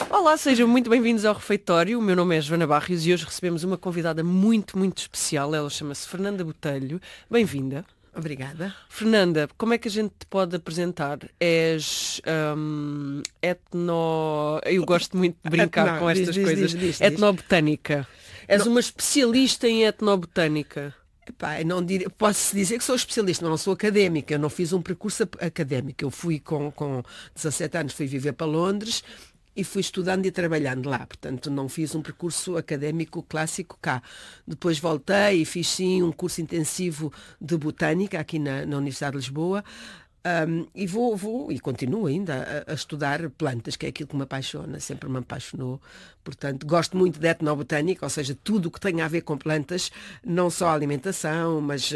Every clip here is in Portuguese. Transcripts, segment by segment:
Olá, sejam muito bem-vindos ao Refeitório. O meu nome é Joana Barrios e hoje recebemos uma convidada muito, muito especial. Ela chama-se Fernanda Botelho. Bem-vinda. Obrigada. Fernanda, como é que a gente te pode apresentar? És etno... Eu gosto muito de brincar com estas coisas. Diz. Etnobotânica. És uma especialista em etnobotânica. Epá, não posso dizer que sou especialista, mas não sou académica. Eu não fiz um percurso académico. Eu fui com 17 anos, fui viver para Londres e fui estudando e trabalhando lá. Portanto, não fiz um percurso académico clássico cá. Depois voltei e fiz sim um curso intensivo de botânica aqui na Universidade de Lisboa. E vou e continuo ainda a estudar plantas, que é aquilo que me apaixona, sempre me apaixonou. Portanto, gosto muito de etnobotânica, ou seja, tudo o que tem a ver com plantas, não só a alimentação, mas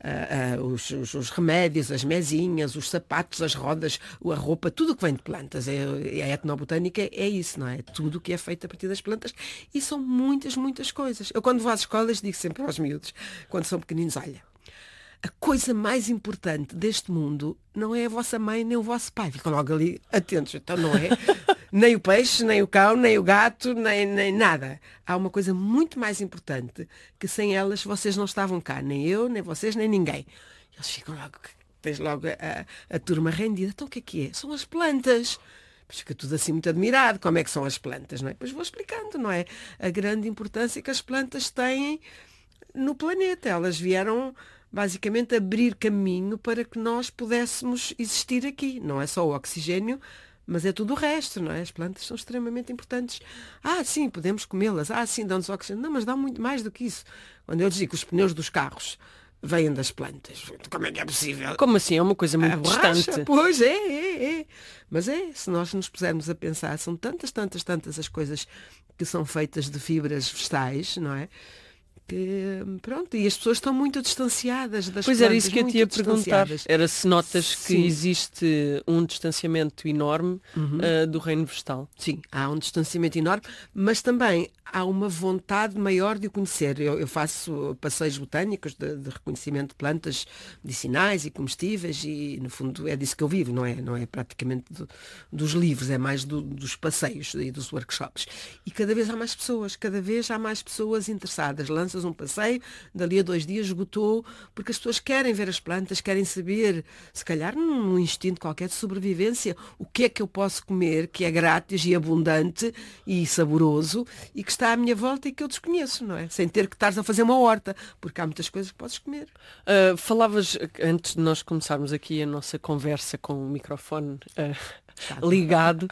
os remédios, as mesinhas, os sapatos, as rodas, a roupa, tudo o que vem de plantas. A etnobotânica é isso, não é? Tudo o que é feito a partir das plantas. E são muitas, muitas coisas. Eu, quando vou às escolas, digo sempre aos miúdos, quando são pequeninos, olha, a coisa mais importante deste mundo não é a vossa mãe nem o vosso pai. Ficam logo ali atentos. Então não é nem o peixe, nem o cão, nem o gato, nem nada. Há uma coisa muito mais importante que sem elas vocês não estavam cá. Nem eu, nem vocês, nem ninguém. Eles ficam logo, tens logo a turma rendida. Então o que é? São as plantas. Pois fica tudo assim muito admirado. Como é que são as plantas, não é? Depois vou explicando, não é? A grande importância que as plantas têm no planeta. Elas vieram basicamente abrir caminho para que nós pudéssemos existir aqui. Não é só o oxigênio, mas é tudo o resto, não é? As plantas são extremamente importantes. Ah, sim, podemos comê-las. Ah, sim, dão-nos oxigênio. Não, mas dá muito mais do que isso. Quando eu digo que os pneus dos carros vêm das plantas, como é que é possível? Como assim? É uma coisa muito Borracha? distante. Pois é. Mas se nós nos pusermos a pensar, são tantas as coisas que são feitas de fibras vegetais, não é? Que, pronto, e as pessoas estão muito distanciadas das Pois plantas. era isso que eu te ia perguntar. Era se notas que Sim. existe um distanciamento enorme do reino vegetal. Sim, há um distanciamento enorme, mas também há uma vontade maior de o conhecer. Eu faço passeios botânicos de reconhecimento de plantas medicinais e comestíveis e, no fundo, é disso que eu vivo, não é praticamente dos livros, é mais dos passeios e dos workshops. E cada vez há mais pessoas interessadas. Lanças um passeio, dali a 2 dias esgotou, porque as pessoas querem ver as plantas, querem saber, se calhar num instinto qualquer de sobrevivência, o que é que eu posso comer, que é grátis e abundante e saboroso e que está à minha volta e que eu desconheço, não é? Sem ter que estares a fazer uma horta, porque há muitas coisas que podes comer. Falavas, antes de nós começarmos aqui a nossa conversa com o microfone ligado,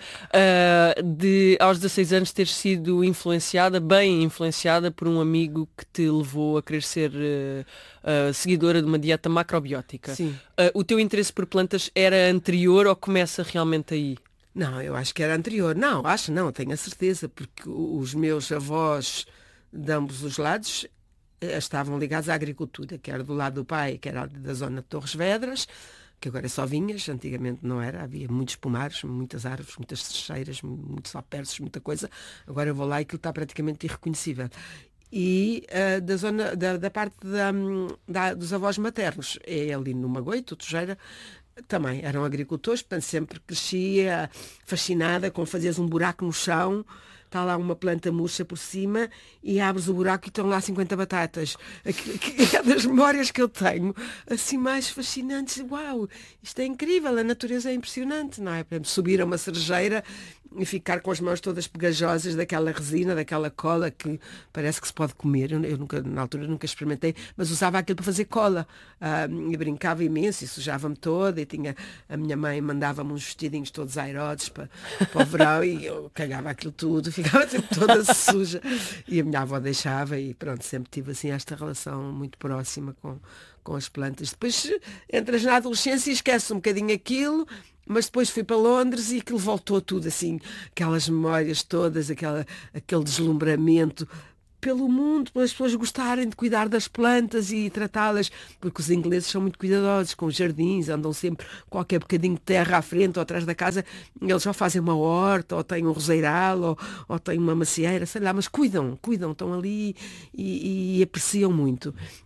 de aos 16 anos ter sido bem influenciada por um amigo que te levou a querer ser seguidora de uma dieta macrobiótica. Sim. O teu interesse por plantas era anterior ou começa realmente aí? Não, eu acho que era anterior. Não, tenho a certeza, porque os meus avós de ambos os lados estavam ligados à agricultura, quer do lado do pai, que era da zona de Torres Vedras, que agora é só vinhas, antigamente não era, havia muitos pomares, muitas árvores, muitas seixeiras, muitos alperces, muita coisa. Agora eu vou lá e aquilo está praticamente irreconhecível. E da zona, da parte dos avós maternos, é ali no Magoito, Tujeira, também eram agricultores, portanto sempre crescia fascinada com fazeres um buraco no chão, está lá uma planta murcha por cima e abres o buraco e estão lá 50 batatas. Que é das memórias que eu tenho, assim mais fascinantes. Uau, isto é incrível, a natureza é impressionante, não é? Por exemplo, subir a uma cerejeira e ficar com as mãos todas pegajosas daquela resina, daquela cola que parece que se pode comer. Eu nunca, na altura nunca experimentei, mas usava aquilo para fazer cola. E brincava imenso e sujava-me toda e a minha mãe mandava-me uns vestidinhos todos airosos para o verão e eu cagava aquilo tudo, ficava sempre toda suja. E a minha avó deixava e pronto, sempre tive assim esta relação muito próxima com as plantas. Depois entras na adolescência e esqueces um bocadinho aquilo, mas depois fui para Londres e aquilo voltou tudo assim, aquelas memórias todas, aquele deslumbramento pelo mundo, pelas pessoas gostarem de cuidar das plantas e tratá-las, porque os ingleses são muito cuidadosos com os jardins, andam sempre qualquer bocadinho de terra à frente ou atrás da casa, eles já fazem uma horta, ou têm um roseiral, ou têm uma macieira, sei lá, mas cuidam, estão ali e apreciam muito.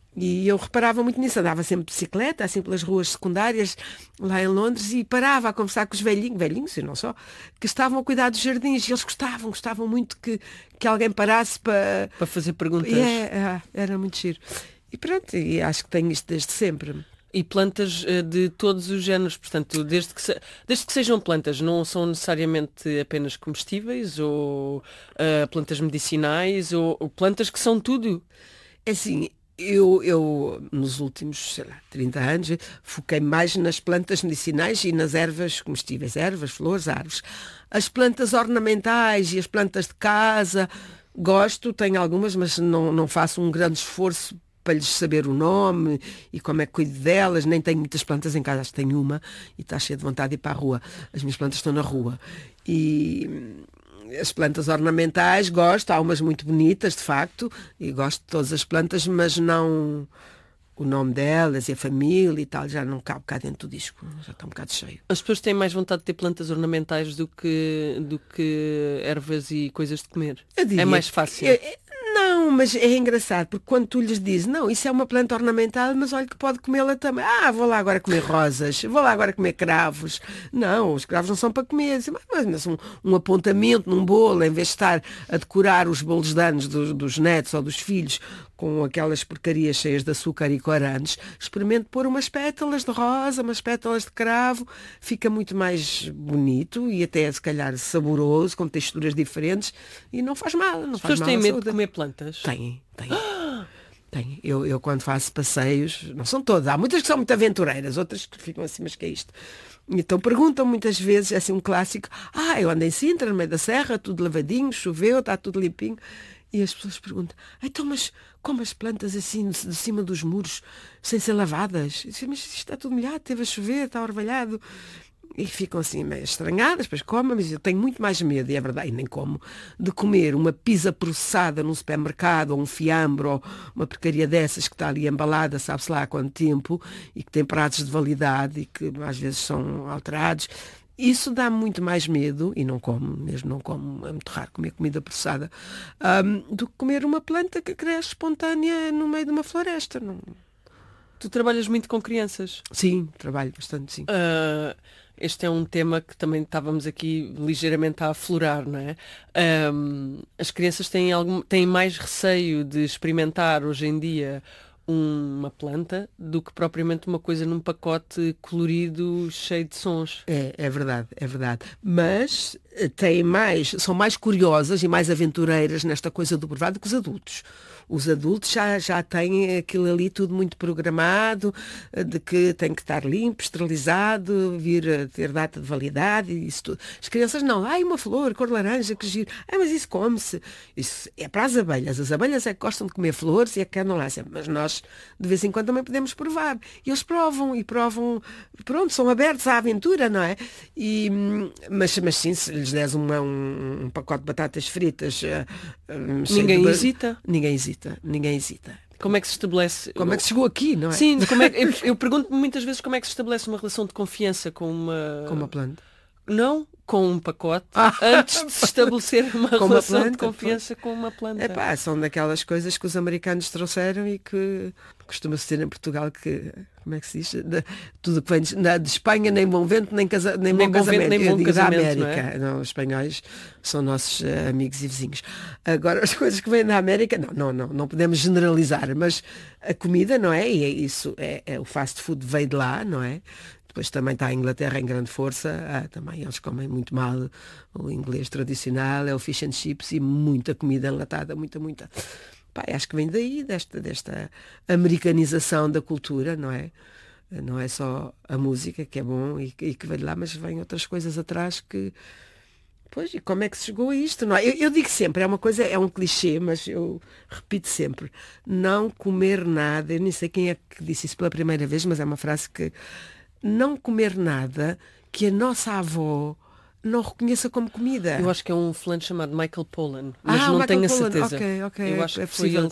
E eu reparava muito nisso, andava sempre de bicicleta, assim pelas ruas secundárias, lá em Londres, e parava a conversar com os velhinhos e não só, que estavam a cuidar dos jardins, e eles gostavam muito que alguém parasse para fazer perguntas. Era muito giro. E pronto, e acho que tenho isto desde sempre. E plantas de todos os géneros, portanto, desde que sejam plantas, não são necessariamente apenas comestíveis, ou plantas medicinais, ou plantas que são tudo. É assim, eu nos últimos, 30 anos, foquei mais nas plantas medicinais e nas ervas comestíveis, ervas, flores, árvores. As plantas ornamentais e as plantas de casa, gosto, tenho algumas, mas não faço um grande esforço para lhes saber o nome e como é que cuido delas. Nem tenho muitas plantas em casa, acho que tenho uma e está cheia de vontade de ir para a rua. As minhas plantas estão na rua. E as plantas ornamentais gosto, há umas muito bonitas, de facto, e gosto de todas as plantas, mas não o nome delas e a família e tal, já não cabe cá dentro do disco, já está um bocado cheio. As pessoas têm mais vontade de ter plantas ornamentais do que ervas e coisas de comer. É mais fácil. Não, mas é engraçado, porque quando tu lhes dizes, não, isso é uma planta ornamental, mas olha que pode comê-la também. Vou lá agora comer rosas, vou lá agora comer cravos. Não, os cravos não são para comer. Mas um apontamento num bolo, em vez de estar a decorar os bolos de anos dos netos ou dos filhos com aquelas porcarias cheias de açúcar e corantes, experimente pôr umas pétalas de rosa, umas pétalas de cravo, fica muito mais bonito e até, se calhar, saboroso, com texturas diferentes, e não faz mal. As pessoas têm medo de comer plantas? Têm. Eu quando faço passeios, não são todas, há muitas que são muito aventureiras, outras que ficam assim, mas que é isto? Então perguntam muitas vezes, é assim um clássico, eu ando em Sintra, no meio da serra, tudo lavadinho, choveu, está tudo limpinho. E as pessoas perguntam, então, mas como as plantas assim de cima dos muros, sem ser lavadas? Eu disse, mas isto está tudo molhado, teve a chover, está orvalhado. E ficam assim meio estranhadas, depois comem, mas eu tenho muito mais medo, e é verdade, e nem como, de comer uma pizza processada num supermercado, ou um fiambre, ou uma porcaria dessas que está ali embalada, sabe-se lá há quanto tempo, e que tem prazos de validade, e que às vezes são alterados. Isso dá muito mais medo, e não como, é muito raro comer comida processada, do que comer uma planta que cresce espontânea no meio de uma floresta. Não. Tu trabalhas muito com crianças? Sim, trabalho bastante, sim. Este é um tema que também estávamos aqui ligeiramente a aflorar, não é? As crianças têm mais receio de experimentar hoje em dia uma planta do que propriamente uma coisa num pacote colorido cheio de sons. É verdade. Mas são mais curiosas e mais aventureiras nesta coisa do provado do que os adultos. Os adultos já têm aquilo ali tudo muito programado, de que tem que estar limpo, esterilizado, vir a ter data de validade e isso tudo. As crianças não. Uma flor, cor laranja, que giro. Mas isso come-se. Isso é para as abelhas. As abelhas é que gostam de comer flores e é que andam lá sempre. Mas nós, de vez em quando, também podemos provar. E eles provam, pronto, são abertos à aventura, não é? Mas sim, se lhes des um pacote de batatas fritas... Ninguém hesita. Ninguém hesita. Como é que se estabelece... Como é que se chegou aqui, não é? Sim, eu pergunto-me muitas vezes como é que se estabelece uma relação de confiança com uma planta. Não, com um pacote, antes de se estabelecer uma relação de confiança com uma planta. São daquelas coisas que os americanos trouxeram e que costuma-se ter em Portugal, que, como é que se diz? Tudo que vem de Espanha, nem bom vento, nem bom casamento. Nem bom casamento, da América. Não é? Os espanhóis são nossos amigos e vizinhos. Agora, as coisas que vêm da América, não podemos generalizar, mas a comida, não é? E isso o fast food veio de lá, não é? Depois também está a Inglaterra em grande força, também eles comem muito mal o inglês tradicional, é o fish and chips e muita comida enlatada, muita. Acho que vem daí, desta americanização da cultura, não é? Não é só a música, que é bom e que vem de lá, mas vem outras coisas atrás que... Pois, e como é que se chegou a isto? Não é? Eu digo sempre, é um clichê, mas eu repito sempre, não comer nada, eu nem sei quem é que disse isso pela primeira vez, mas é uma frase que... Não comer nada que a nossa avó não reconheça como comida. Eu acho que é um fulano chamado Michael Pollan, mas não tenho a certeza. Ok. Eu acho que foi ele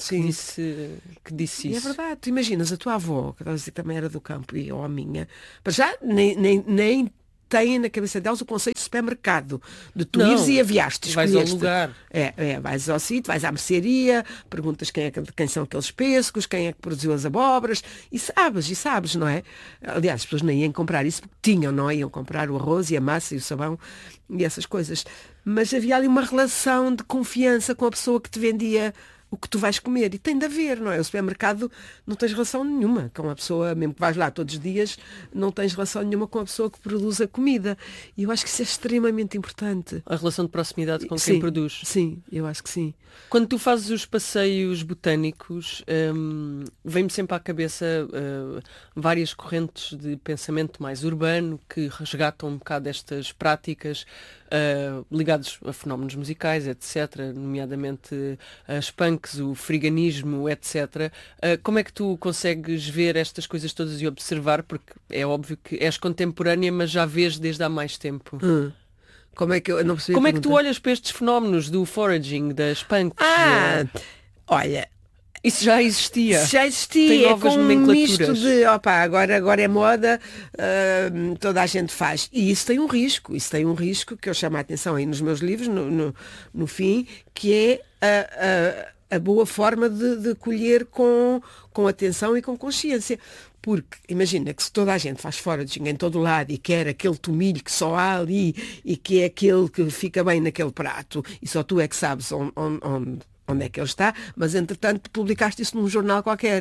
que disse isso. É verdade, tu imaginas a tua avó, que também era do campo, ou a minha, para já nem têm na cabeça delas o conceito de supermercado, de tu ires e aviaste, vais ao lugar. Vais ao sítio, vais à mercearia, perguntas quem são aqueles pescos, quem é que produziu as abóboras, e sabes, não é? Aliás, as pessoas nem iam comprar isso porque tinham, não é? Iam comprar o arroz e a massa e o sabão e essas coisas. Mas havia ali uma relação de confiança com a pessoa que te vendia o que tu vais comer. E tem de haver, não é? O supermercado não tens relação nenhuma com a pessoa, mesmo que vais lá todos os dias, não tens relação nenhuma com a pessoa que produz a comida. E eu acho que isso é extremamente importante. A relação de proximidade com quem produz. Sim, eu acho que sim. Quando tu fazes os passeios botânicos, vem-me sempre à cabeça várias correntes de pensamento mais urbano que resgatam um bocado estas práticas ligados a fenómenos musicais, etc., nomeadamente as punks, o friganismo, etc. Como é que tu consegues ver estas coisas todas e observar? Porque é óbvio que és contemporânea, mas já vês desde há mais tempo. Como é que eu não percebi? Como é que tu olhas para estes fenómenos do foraging, das punks? Olha, isso já existia. Tem novas com nomenclaturas. Um misto de, agora é moda, toda a gente faz. E isso tem um risco que eu chamo a atenção aí nos meus livros, no fim, que é a boa forma de colher com atenção e com consciência. Porque, imagina que se toda a gente faz foraging em todo lado e quer aquele tomilho que só há ali e que é aquele que fica bem naquele prato e só tu é que sabes onde é que ele está, mas entretanto publicaste isso num jornal qualquer.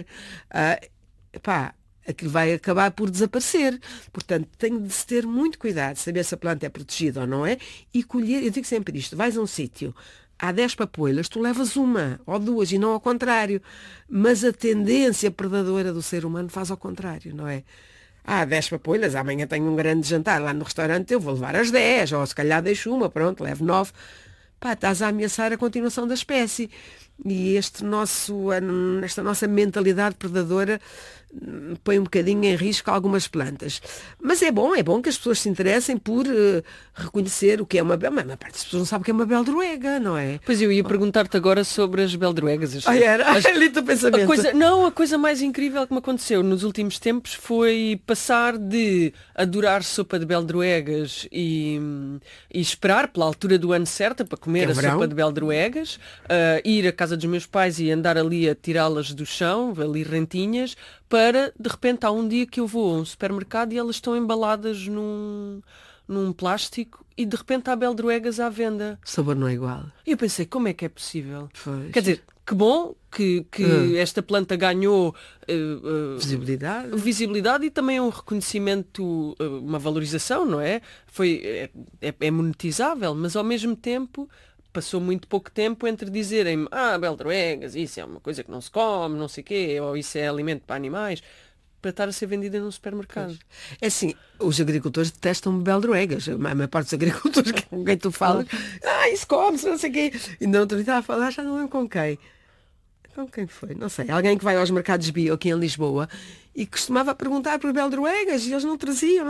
Aquilo vai acabar por desaparecer. Portanto, tem de se ter muito cuidado, saber se a planta é protegida ou não é, e colher, eu digo sempre isto, vais a um sítio, há 10 papoilas, tu levas uma ou duas e não ao contrário. Mas a tendência predadora do ser humano faz ao contrário, não é? Há 10 papoilas, amanhã tenho um grande jantar lá no restaurante, eu vou levar as 10, ou se calhar deixo uma, pronto, levo 9. Estás a ameaçar a continuação da espécie. E esta nossa mentalidade predadora põe um bocadinho em risco algumas plantas. Mas é bom que as pessoas se interessem por reconhecer o que é uma beldroega. Mas a parte das pessoas não sabe o que é uma beldroega, não é? Pois eu ia perguntar-te agora sobre as beldroegas. Ali o pensamento. A coisa mais incrível que me aconteceu nos últimos tempos foi passar de adorar sopa de beldroegas e esperar pela altura do ano certa para comer sopa de beldroegas, ir à casa dos meus pais e andar ali a tirá-las do chão, ali rentinhas, para, de repente, há um dia que eu vou a um supermercado e elas estão embaladas num plástico e, de repente, há beldroegas à venda. O sabor não é igual. E eu pensei, como é que é possível? Pois. Quer dizer, que bom que esta planta ganhou visibilidade e também um reconhecimento, uma valorização, não é? É monetizável, mas, ao mesmo tempo, passou muito pouco tempo entre dizerem-me beldroegas, isso é uma coisa que não se come, não sei o quê, ou isso é alimento para animais, para estar a ser vendida num supermercado. É assim, os agricultores detestam beldroegas. A maior parte dos agricultores com quem tu falas, isso come-se, não sei o quê. E não outro dia estava a falar, já não lembro com quem. Com quem foi? Não sei. Alguém que vai aos mercados bio aqui em Lisboa e costumava perguntar por beldroegas e eles não traziam.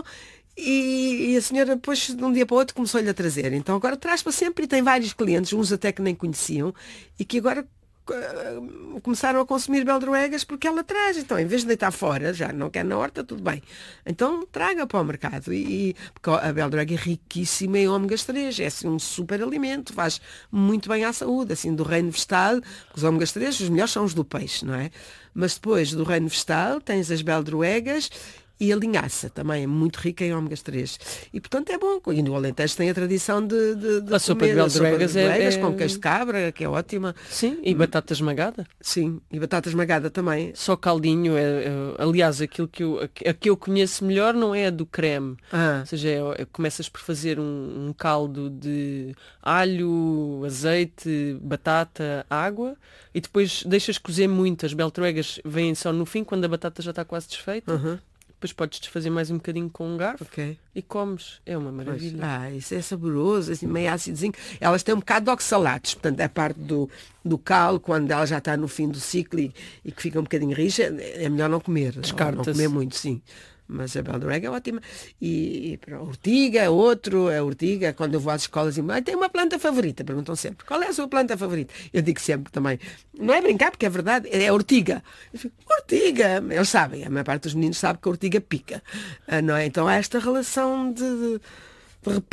E a senhora depois de um dia para o outro começou-lhe a trazer. Então agora traz para sempre e tem vários clientes, uns até que nem conheciam, e que agora começaram a consumir beldroegas porque ela traz. Então, em vez de deitar fora, já não quer na horta, tudo bem. Então traga para o mercado. Porque a beldroega é riquíssima em ômegas 3, é assim um super alimento, faz muito bem à saúde, assim do reino vegetal, os ômegas 3, os melhores são os do peixe, não é? Mas depois do reino vegetal tens as beldroegas. E a linhaça também é muito rica em ômegas 3. E, portanto, é bom. E no Alentejo tem a tradição de a sopa de beldroegas com queijo de cabra, que é ótima. Sim, e batata esmagada. Sim, e batata esmagada também. Só caldinho. Aliás, aquilo que eu conheço melhor não é a do creme. Ou seja, começas por fazer um caldo de alho, azeite, batata, água, e depois deixas cozer muito. As beldroegas vêm só no fim, quando a batata já está quase desfeita. Depois podes desfazer mais um bocadinho com um garfo e comes. É uma maravilha. Isso é saboroso, assim, meio ácidozinho. Elas têm um bocado de oxalatos, portanto, é parte do cal, quando ela já está no fim do ciclo e que fica um bocadinho rixa, é melhor não comer. Descarta-se. Não comer muito, sim. Mas a beldurega é ótima. E pronto, ortiga, outro, é ortiga. Quando eu vou às escolas e tem uma planta favorita, perguntam sempre, qual é a sua planta favorita? Eu digo sempre também, não é brincar, porque é verdade, é ortiga. Eu fico, ortiga, eles sabem, a maior parte dos meninos sabe que a ortiga pica. Não é? Então há esta relação de